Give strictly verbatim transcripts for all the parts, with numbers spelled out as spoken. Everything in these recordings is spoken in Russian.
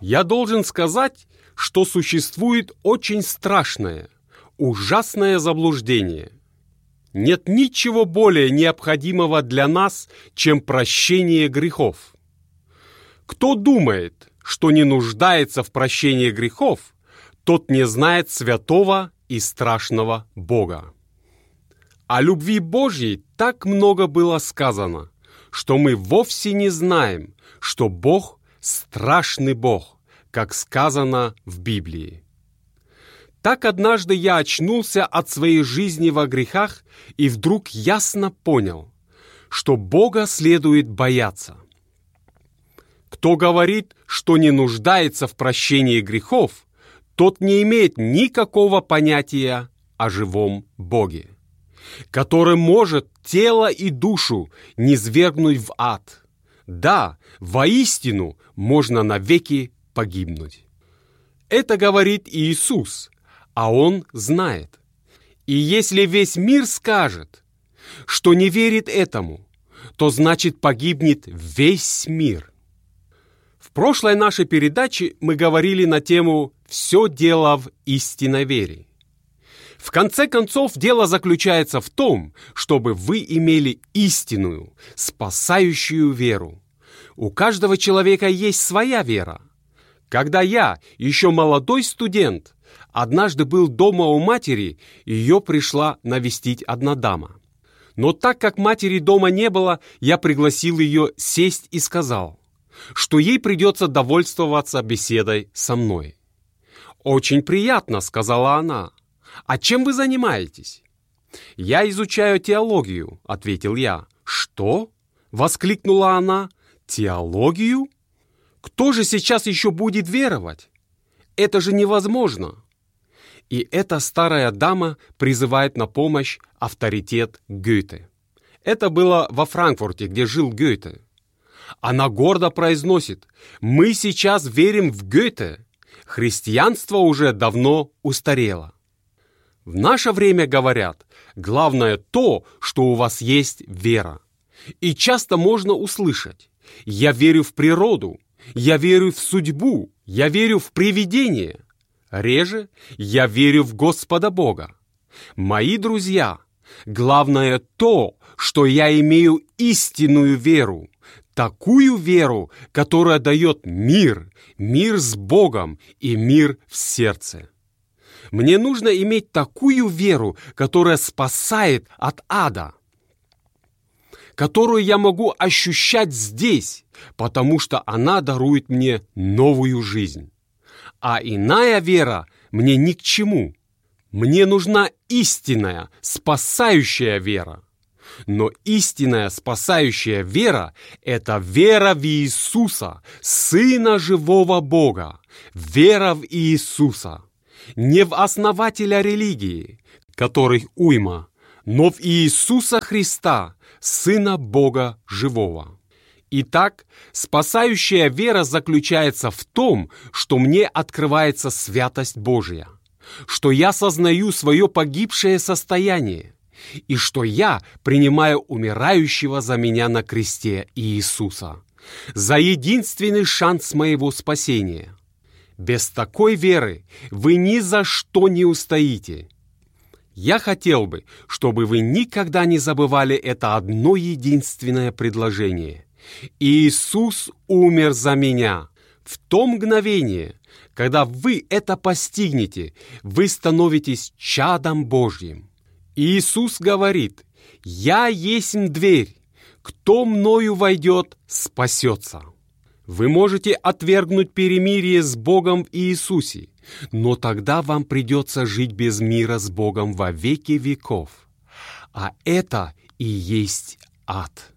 Я должен сказать, что существует очень страшное, ужасное заблуждение. Нет ничего более необходимого для нас, чем прощение грехов. Кто думает, что не нуждается в прощении грехов, тот не знает святого и страшного Бога. О любви Божьей так много было сказано, что мы вовсе не знаем, что Бог – страшный Бог, как сказано в Библии. Так однажды я очнулся от своей жизни во грехах и вдруг ясно понял, что Бога следует бояться. Кто говорит, что не нуждается в прощении грехов, тот не имеет никакого понятия о живом Боге, который может тело и душу низвергнуть в ад. Да, воистину можно навеки погибнуть. Это говорит Иисус, а Он знает. И если весь мир скажет, что не верит этому, то значит погибнет весь мир. В прошлой нашей передаче мы говорили на тему «Все дело в истинной вере». В конце концов, дело заключается в том, чтобы вы имели истинную, спасающую веру. У каждого человека есть своя вера. Когда я, еще молодой студент, однажды был дома у матери, ее пришла навестить одна дама. Но так как матери дома не было, я пригласил ее сесть и сказал, что ей придется довольствоваться беседой со мной. «Очень приятно», — сказала она. «А чем вы занимаетесь?» «Я изучаю теологию», — ответил я. «Что?» — воскликнула она. «Теологию? Кто же сейчас еще будет веровать? Это же невозможно!» И эта старая дама призывает на помощь авторитет Гёте. Это было во Франкфурте, где жил Гёте. Она гордо произносит: «Мы сейчас верим в Гёте. Христианство уже давно устарело». В наше время говорят: главное то, что у вас есть вера. И часто можно услышать: «Я верю в природу», «Я верю в судьбу», «Я верю в привидение». Реже: «Я верю в Господа Бога». Мои друзья, главное то, что я имею истинную веру, такую веру, которая дает мир, мир с Богом и мир в сердце. Мне нужно иметь такую веру, которая спасает от ада, которую я могу ощущать здесь, потому что она дарует мне новую жизнь. А иная вера мне ни к чему. Мне нужна истинная, спасающая вера. Но истинная, спасающая вера – это вера в Иисуса, Сына живого Бога, вера в Иисуса. Не в основателя религии, которых уйма, но в Иисуса Христа, Сына Бога живого. Итак, спасающая вера заключается в том, что мне открывается святость Божия, что я сознаю свое погибшее состояние, и что я принимаю умирающего за меня на кресте Иисуса, за единственный шанс моего спасения. Без такой веры вы ни за что не устоите. Я хотел бы, чтобы вы никогда не забывали это одно единственное предложение. Иисус умер за меня. В то мгновение, когда вы это постигнете, вы становитесь чадом Божьим. Иисус говорит: «Я есть дверь. Кто мною войдет, спасется». Вы можете отвергнуть перемирие с Богом в Иисусе, но тогда вам придется жить без мира с Богом во веки веков. А это и есть ад.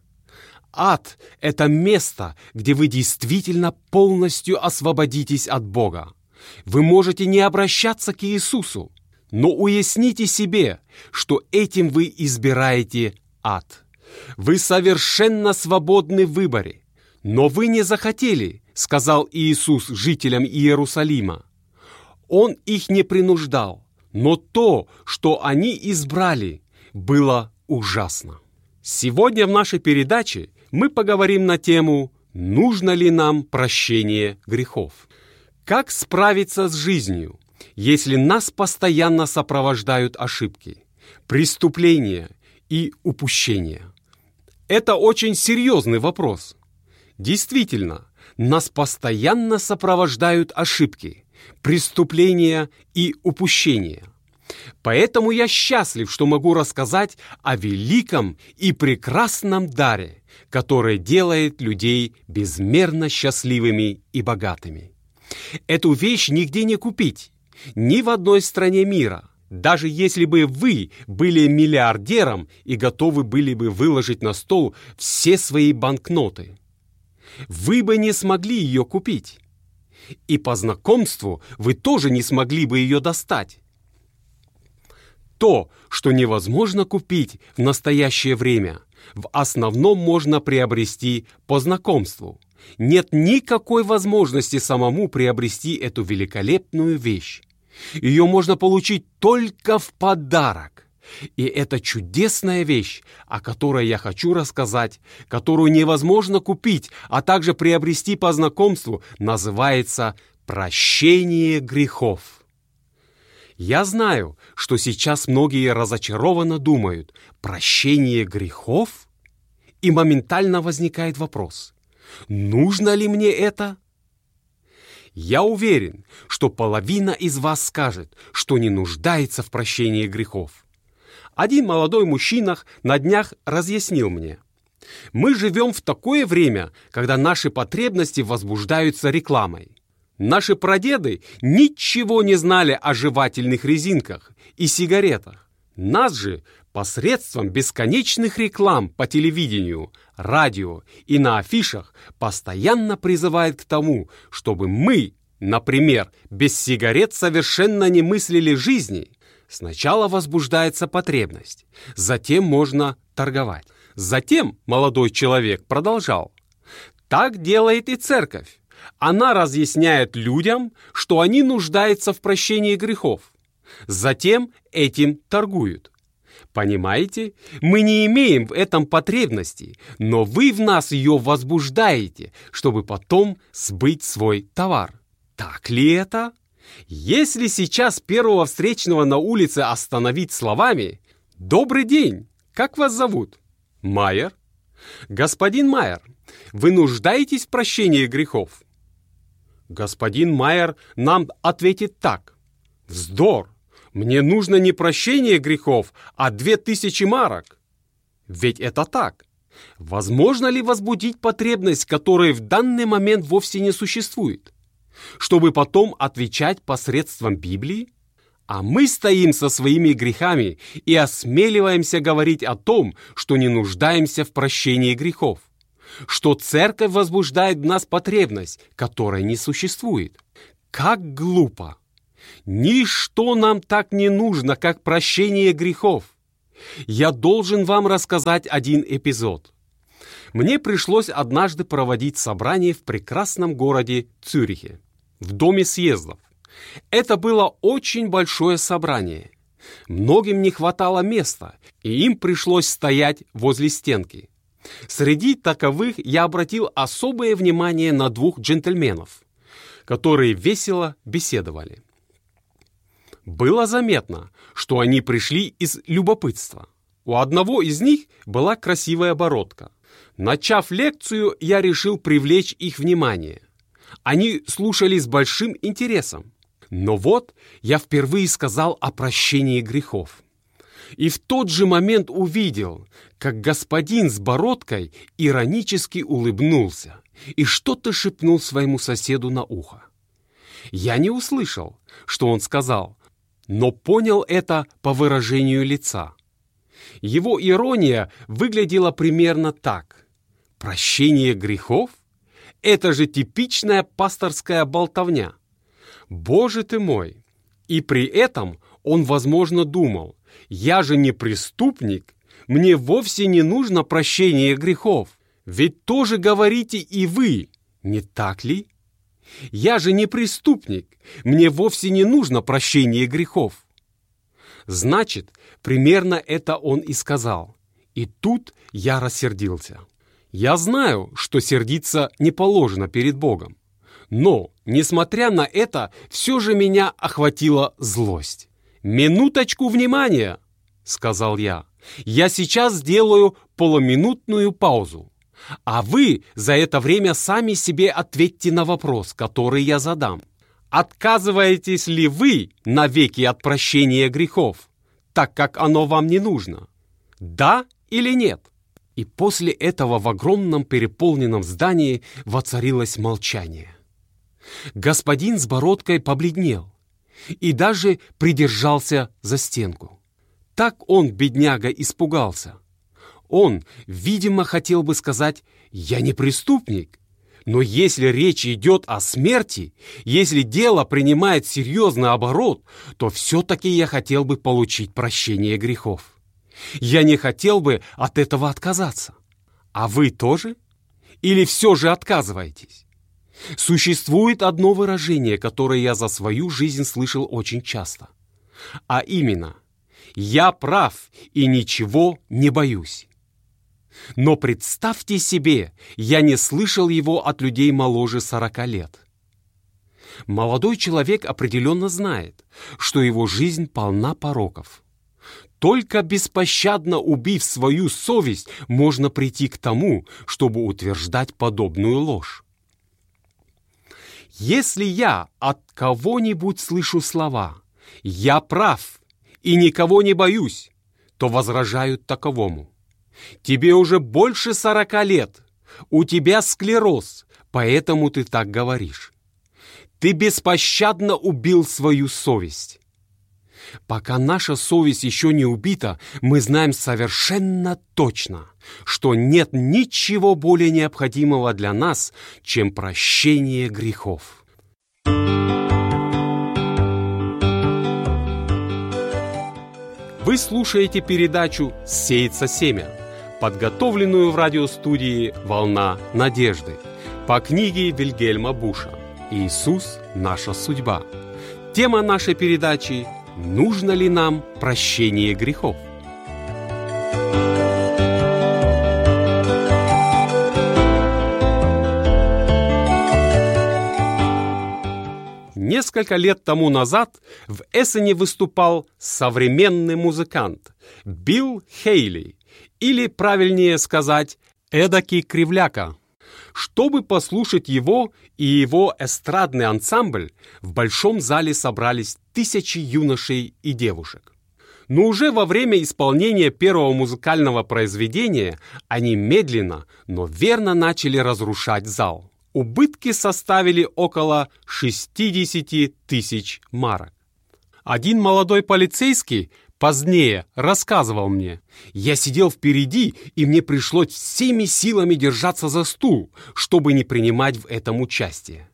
Ад – это место, где вы действительно полностью освободитесь от Бога. Вы можете не обращаться к Иисусу, но уясните себе, что этим вы избираете ад. Вы совершенно свободны в выборе. «Но вы не захотели», — сказал Иисус жителям Иерусалима. Он их не принуждал, но то, что они избрали, было ужасно. Сегодня в нашей передаче мы поговорим на тему «Нужно ли нам прощение грехов?». Как справиться с жизнью, если нас постоянно сопровождают ошибки, преступления и упущения? Это очень серьезный вопрос. Действительно, нас постоянно сопровождают ошибки, преступления и упущения. Поэтому я счастлив, что могу рассказать о великом и прекрасном даре, который делает людей безмерно счастливыми и богатыми. Эту вещь нигде не купить, ни в одной стране мира. Даже если бы вы были миллиардером и готовы были бы выложить на стол все свои банкноты, вы бы не смогли ее купить. И по знакомству вы тоже не смогли бы ее достать. То, что невозможно купить в настоящее время, в основном можно приобрести по знакомству. Нет никакой возможности самому приобрести эту великолепную вещь. Ее можно получить только в подарок. И это чудесная вещь, о которой я хочу рассказать, которую невозможно купить, а также приобрести по знакомству, называется прощение грехов. Я знаю, что сейчас многие разочарованно думают: прощение грехов? И моментально возникает вопрос: нужно ли мне это? Я уверен, что половина из вас скажет, что не нуждается в прощении грехов. Один молодой мужчина на днях разъяснил мне: мы живем в такое время, когда наши потребности возбуждаются рекламой. Наши прадеды ничего не знали о жевательных резинках и сигаретах. Нас же посредством бесконечных реклам по телевидению, радио и на афишах постоянно призывает к тому, чтобы мы, например, без сигарет совершенно не мыслили жизни. Сначала возбуждается потребность, затем можно торговать. Затем молодой человек продолжал: так делает и церковь. Она разъясняет людям, что они нуждаются в прощении грехов. Затем этим торгуют. Понимаете, мы не имеем в этом потребности, но вы в нас ее возбуждаете, чтобы потом сбыть свой товар. Так ли это? Если сейчас первого встречного на улице остановить словами: «Добрый день, как вас зовут?» «Майер». «Господин Майер, вы нуждаетесь в прощении грехов?» Господин Майер нам ответит так: «Вздор! Мне нужно не прощение грехов, а две тысячи марок». Ведь это так. Возможно ли возбудить потребность, которой в данный момент вовсе не существует, чтобы потом отвечать посредством Библии? А мы стоим со своими грехами и осмеливаемся говорить о том, что не нуждаемся в прощении грехов, что церковь возбуждает в нас потребность, которой не существует. Как глупо! Ничто нам так не нужно, как прощение грехов. Я должен вам рассказать один эпизод. Мне пришлось однажды проводить собрание в прекрасном городе Цюрихе, в доме съездов. Это было очень большое собрание. Многим не хватало места, и им пришлось стоять возле стенки. Среди таковых я обратил особое внимание на двух джентльменов, которые весело беседовали. Было заметно, что они пришли из любопытства. У одного из них была красивая бородка. Начав лекцию, я решил привлечь их внимание. Они слушали с большим интересом. Но вот я впервые сказал о прощении грехов. И в тот же момент увидел, как господин с бородкой иронически улыбнулся и что-то шепнул своему соседу на ухо. Я не услышал, что он сказал, но понял это по выражению лица. Его ирония выглядела примерно так: «Прощение грехов? Это же типичная пасторская болтовня. Боже ты мой!» И при этом он, возможно, думал: «Я же не преступник, мне вовсе не нужно прощение грехов. Ведь тоже говорите и вы, не так ли? Я же не преступник, мне вовсе не нужно прощение грехов». Значит, примерно это он и сказал. И тут я рассердился. Я знаю, что сердиться не положено перед Богом. Но, несмотря на это, все же меня охватила злость. «Минуточку внимания!» — сказал я. «Я сейчас сделаю полуминутную паузу, а вы за это время сами себе ответьте на вопрос, который я задам. Отказываетесь ли вы навеки от прощения грехов, так как оно вам не нужно? Да или нет?» И после этого в огромном переполненном здании воцарилось молчание. Господин с бородкой побледнел и даже придержался за стенку. Так он, бедняга, испугался. Он, видимо, хотел бы сказать: «Я не преступник». Но если речь идет о смерти, если дело принимает серьезный оборот, то все-таки я хотел бы получить прощение грехов. Я не хотел бы от этого отказаться. А вы тоже? Или все же отказываетесь? Существует одно выражение, которое я за свою жизнь слышал очень часто. А именно: «Я прав и ничего не боюсь». Но представьте себе, я не слышал его от людей моложе сорока лет. Молодой человек определенно знает, что его жизнь полна пороков. Только беспощадно убив свою совесть, можно прийти к тому, чтобы утверждать подобную ложь. Если я от кого-нибудь слышу слова «я прав и никого не боюсь», то возражаю таковому: «Тебе уже больше сорока лет, у тебя склероз, поэтому ты так говоришь. Ты беспощадно убил свою совесть». Пока наша совесть еще не убита, мы знаем совершенно точно, что нет ничего более необходимого для нас, чем прощение грехов. Вы слушаете передачу «Сеется семя», подготовленную в радиостудии «Волна надежды» по книге Вильгельма Буша «Иисус. Наша судьба». Тема нашей передачи – «Нужно ли нам прощение грехов?». Несколько лет тому назад в Эссене выступал современный музыкант Билл Хейли, или, правильнее сказать, эдакий кривляка. Чтобы послушать его и его эстрадный ансамбль, в большом зале собрались тысячи юношей и девушек. Но уже во время исполнения первого музыкального произведения они медленно, но верно начали разрушать зал. Убытки составили около шестьдесят тысяч марок. Один молодой полицейский позднее рассказывал мне: «Я сидел впереди, и мне пришлось всеми силами держаться за стул, чтобы не принимать в этом участие».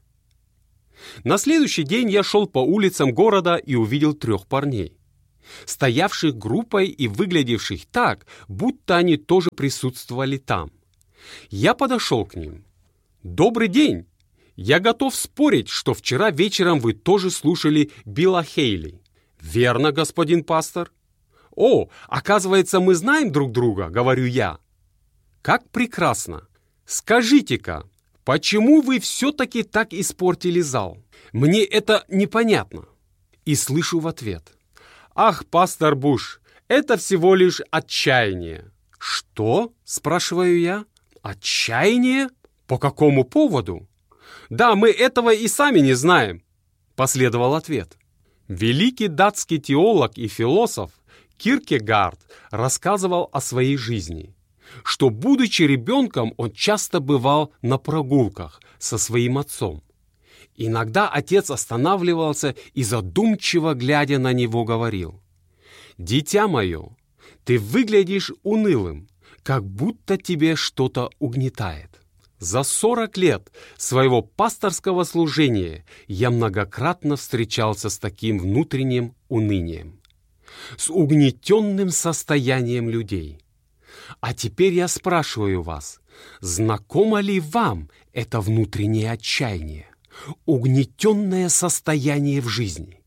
На следующий день я шел по улицам города и увидел трех парней, стоявших группой и выглядевших так, будто они тоже присутствовали там. Я подошел к ним. «Добрый день! Я готов спорить, что вчера вечером вы тоже слушали Билла Хейли». «Верно, господин пастор». «О, оказывается, мы знаем друг друга», — говорю я. «Как прекрасно! Скажите-ка, почему вы все-таки так испортили зал? Мне это непонятно». И слышу в ответ: «Ах, пастор Буш, это всего лишь отчаяние». «Что?» — спрашиваю я. «Отчаяние? По какому поводу?» «Да, мы этого и сами не знаем», — последовал ответ. Великий датский теолог и философ Киркегард рассказывал о своей жизни, что, будучи ребенком, он часто бывал на прогулках со своим отцом. Иногда отец останавливался и, задумчиво глядя на него, говорил: «Дитя мое, ты выглядишь унылым, как будто тебе что-то угнетает». За сорок лет своего пасторского служения я многократно встречался с таким внутренним унынием, с угнетенным состоянием людей. А теперь я спрашиваю вас, знакомо ли вам это внутреннее отчаяние, угнетенное состояние в жизни?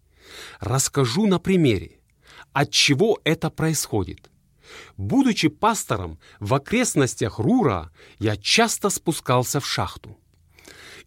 Расскажу на примере, от чего это происходит. Будучи пастором в окрестностях Рура, я часто спускался в шахту.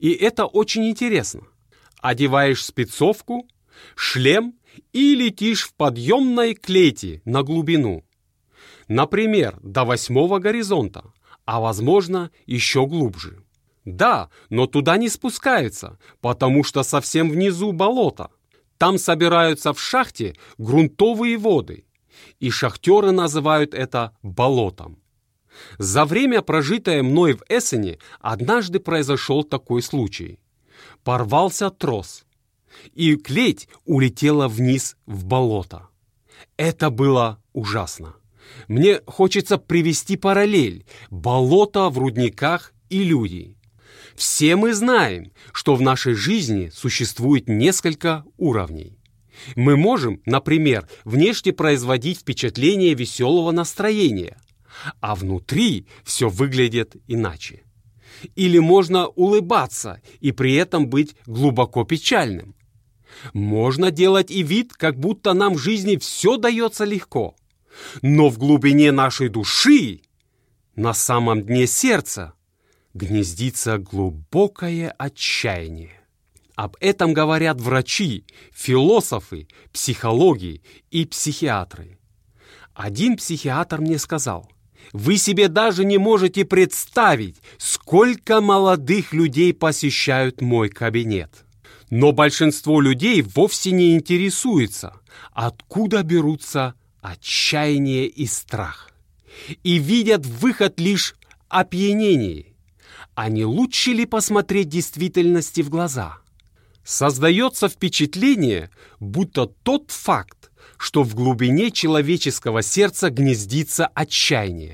И это очень интересно. Одеваешь спецовку, шлем и летишь в подъемной клети на глубину. Например, до восьмого горизонта, а возможно еще глубже. Да, но туда не спускаются, потому что совсем внизу болото. Там собираются в шахте грунтовые воды, и шахтеры называют это болотом. За время, прожитое мной в Эссене, однажды произошел такой случай. Порвался трос, и клеть улетела вниз в болото. Это было ужасно. Мне хочется привести параллель: болото в рудниках и люди. Все мы знаем, что в нашей жизни существует несколько уровней. Мы можем, например, внешне производить впечатление веселого настроения, а внутри все выглядит иначе. Или можно улыбаться и при этом быть глубоко печальным. Можно делать и вид, как будто нам в жизни все дается легко. Но в глубине нашей души, на самом дне сердца, гнездится глубокое отчаяние. Об этом говорят врачи, философы, психологи и психиатры. Один психиатр мне сказал: «Вы себе даже не можете представить, сколько молодых людей посещают мой кабинет. Но большинство людей вовсе не интересуется, откуда берутся отчаяние и страх, и видят выход лишь в опьянении. А не лучше ли посмотреть действительности в глаза?» Создается впечатление, будто тот факт, что в глубине человеческого сердца гнездится отчаяние,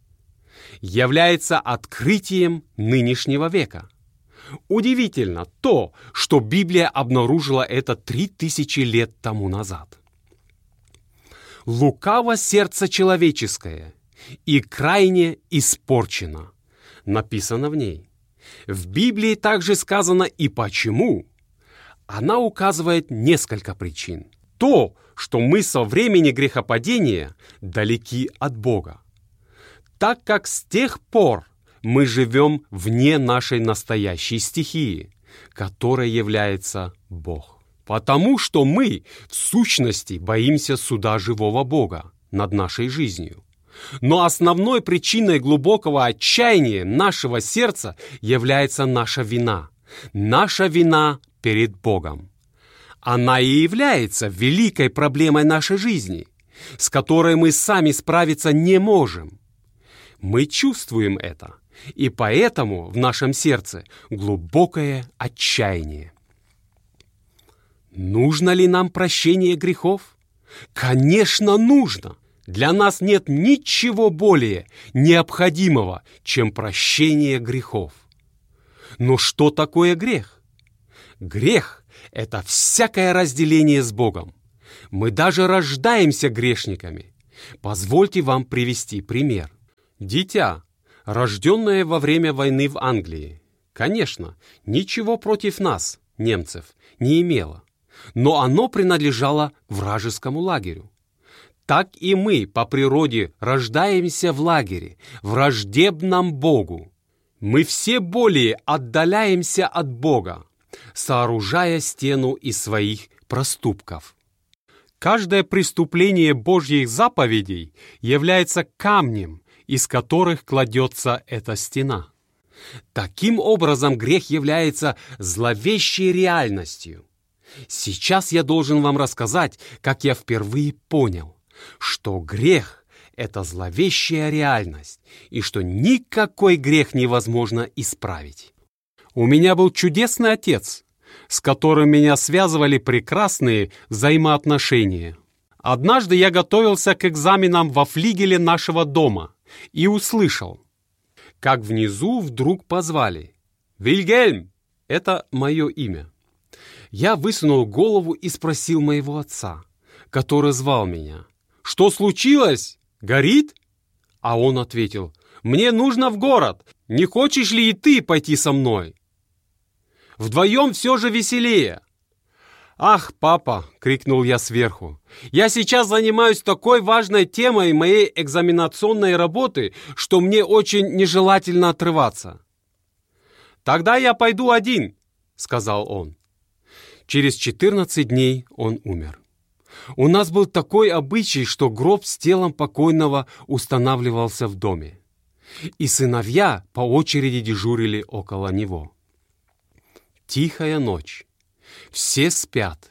является открытием нынешнего века. Удивительно то, что Библия обнаружила это три тысячи лет тому назад. «Лукаво сердце человеческое и крайне испорчено», написано в ней. В Библии также сказано и почему. Она указывает несколько причин. То, что мы со времени грехопадения далеки от Бога, так как с тех пор мы живем вне нашей настоящей стихии, которой является Бог. Потому что мы, в сущности, боимся суда живого Бога над нашей жизнью. Но основной причиной глубокого отчаяния нашего сердца является наша вина. Наша вина перед Богом. Она и является великой проблемой нашей жизни, с которой мы сами справиться не можем. Мы чувствуем это, и поэтому в нашем сердце глубокое отчаяние. Нужно ли нам прощение грехов? Конечно, нужно. Для нас нет ничего более необходимого, чем прощение грехов. Но что такое грех? Грех – это всякое разделение с Богом. Мы даже рождаемся грешниками. Позвольте вам привести пример. Дитя, рожденное во время войны в Англии, конечно, ничего против нас, немцев, не имело, но оно принадлежало вражескому лагерю. Так и мы по природе рождаемся в лагере, враждебном Богу. Мы все более отдаляемся от Бога, сооружая стену из своих проступков. Каждое преступление Божьих заповедей является камнем, из которых кладется эта стена. Таким образом, грех является зловещей реальностью. Сейчас я должен вам рассказать, как я впервые понял, что грех – это зловещая реальность, и что никакой грех невозможно исправить. У меня был чудесный отец, с которым меня связывали прекрасные взаимоотношения. Однажды я готовился к экзаменам во флигеле нашего дома и услышал, как внизу вдруг позвали: «Вильгельм!» — это мое имя. Я высунул голову и спросил моего отца, который звал меня: «Что случилось? Горит?» А он ответил: «Мне нужно в город. Не хочешь ли и ты пойти со мной? Вдвоем все же веселее». «Ах, папа!» — крикнул я сверху. «Я сейчас занимаюсь такой важной темой моей экзаменационной работы, что мне очень нежелательно отрываться». «Тогда я пойду один», — сказал он. Через четырнадцать дней он умер. У нас был такой обычай, что гроб с телом покойного устанавливался в доме, и сыновья по очереди дежурили около него. Тихая ночь. Все спят.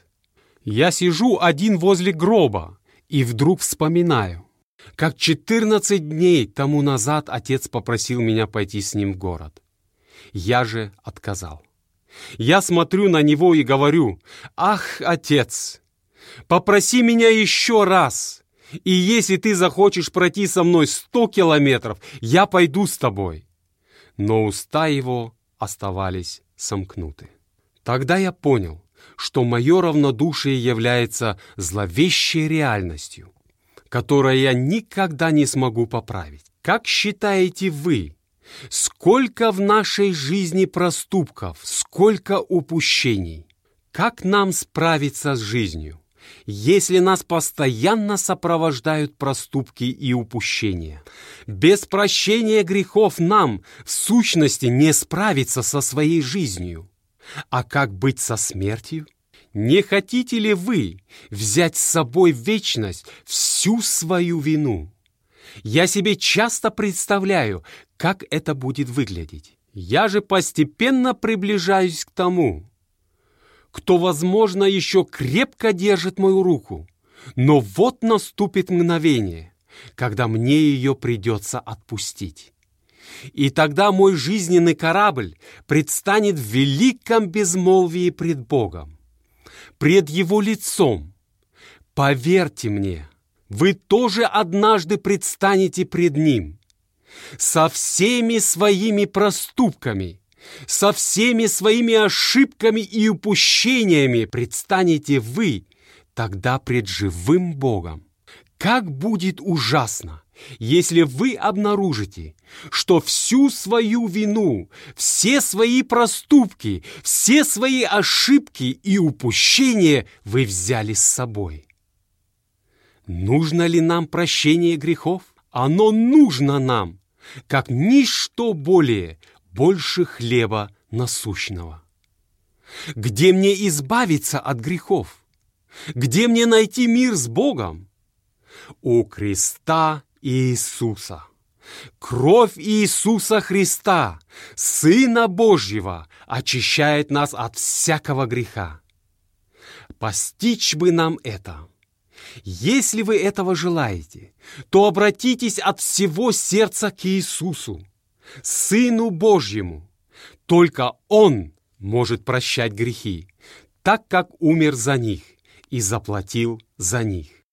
Я сижу один возле гроба и вдруг вспоминаю, как четырнадцать дней тому назад отец попросил меня пойти с ним в город. Я же отказал. Я смотрю на него и говорю: «Ах, отец, попроси меня еще раз, и если ты захочешь пройти со мной сто километров, я пойду с тобой». Но уста его оставались сомкнуты. Тогда я понял, что мое равнодушие является зловещей реальностью, которую я никогда не смогу поправить. Как считаете вы, сколько в нашей жизни проступков, сколько упущений? Как нам справиться с жизнью, если нас постоянно сопровождают проступки и упущения? Без прощения грехов нам, в сущности, не справиться со своей жизнью. А как быть со смертью? Не хотите ли вы взять с собой в вечность всю свою вину? Я себе часто представляю, как это будет выглядеть. Я же постепенно приближаюсь к тому, кто, возможно, еще крепко держит мою руку, но вот наступит мгновение, когда мне ее придется отпустить. И тогда мой жизненный корабль предстанет в великом безмолвии пред Богом, пред Его лицом. Поверьте мне, вы тоже однажды предстанете пред Ним со всеми своими проступками, со всеми своими ошибками и упущениями предстанете вы тогда пред живым Богом. Как будет ужасно, если вы обнаружите, что всю свою вину, все свои проступки, все свои ошибки и упущения вы взяли с собой. Нужно ли нам прощение грехов? Оно нужно нам, как ничто более, больше хлеба насущного. Где мне избавиться от грехов? Где мне найти мир с Богом? У креста Иисуса. Кровь Иисуса Христа, Сына Божьего, очищает нас от всякого греха. Постичь бы нам это. Если вы этого желаете, то обратитесь от всего сердца к Иисусу, Сыну Божьему. Только Он может прощать грехи, так как умер за них и заплатил за них.